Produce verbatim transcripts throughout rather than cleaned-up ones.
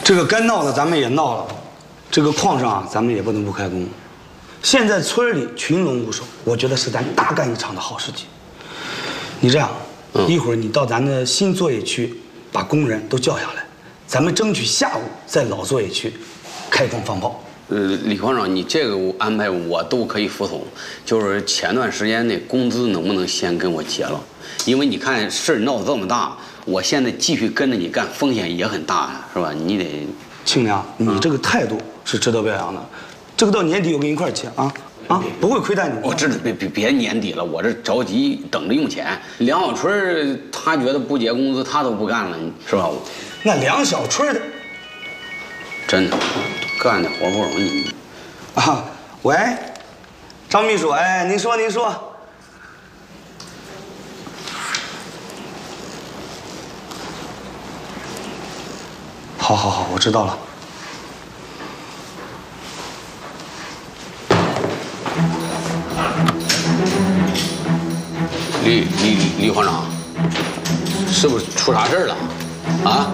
这个该闹的咱们也闹了，这个矿上啊，咱们也不能不开工。现在村里群龙无首，我觉得是咱大干一场的好时机。你这样，嗯、一会儿你到咱的新作业区，把工人都叫下来，咱们争取下午在老作业区开工放炮。 呃，李矿长，你这个安排我都可以服从，就是前段时间那工资能不能先跟我结了？因为你看事儿闹得这么大，我现在继续跟着你干，风险也很大，是吧？你得， 庆良，你这个态度是值得表扬的。这个到年底我跟你一块儿结啊啊，不会亏待你。 我知道，别别别年底了，我这着急等着用钱。梁小春他觉得不结工资，他都不干了，是吧？ 那梁小春的， 真的干的活不容易啊。喂，张秘书，哎，您说您说。好好好，我知道了。 李李李矿长，是不是出啥事儿了？啊？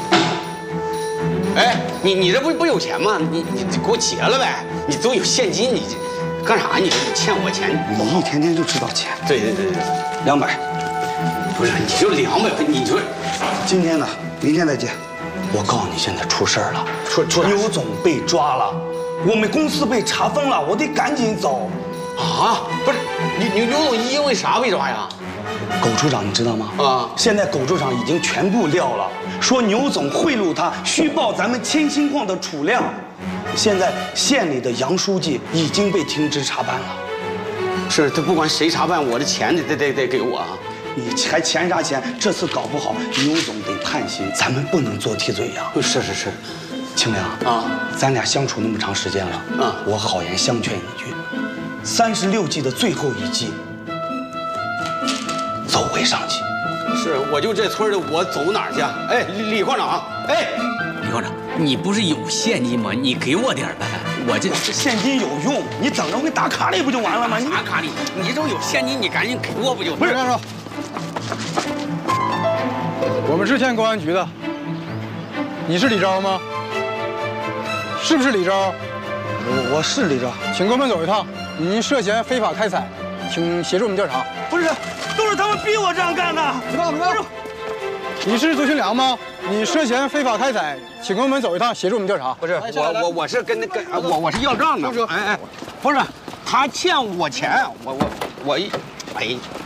哎，你你这不不有钱吗？你你给我结了呗！你都有现金，你这干啥？你欠我钱？ 你一天天就知道钱。 对对对对， 两百。 不是，你就两百，你说今天呢，明天再结。我告诉你，现在出事儿了， 出出牛总被抓了，我们公司被查封了，我得赶紧走。 啊，不是，牛牛牛总因为啥被抓呀？ 狗处长你知道吗？啊，现在狗处长已经全部撂了，说牛总贿赂他，虚报咱们千星矿的储量。现在县里的杨书记已经被停职查办了。 是，他不管谁查办，我的钱得得得得给我啊！ 你还钱啥钱？这次搞不好，牛总得判刑，咱们不能做替罪羊。 是是是， 清良啊，咱俩相处那么长时间了，啊，我好言相劝一句，三十六计的最后一计，走为上计。 是，我就这村的，我走哪儿去？哎，李李矿长，哎，李矿长，你不是有现金吗？你给我点呗。我这这现金有用，你等着我给打卡里不就完了吗？ 打卡里，你这有现金，你赶紧给我不就？ 不是，干说，我们是县公安局的，你是李昭吗？是不是李昭？ 我我是李昭， 请跟我们走一趟，你涉嫌非法开采，请协助我们调查。 不是，都是他们逼我这样干的。 知道知道。你是周新良吗？你涉嫌非法开采，请跟我们走一趟，协助我们调查。 不是，我我我是跟那跟我我是要账的。哎哎，不是，他欠我钱，我我我一哎。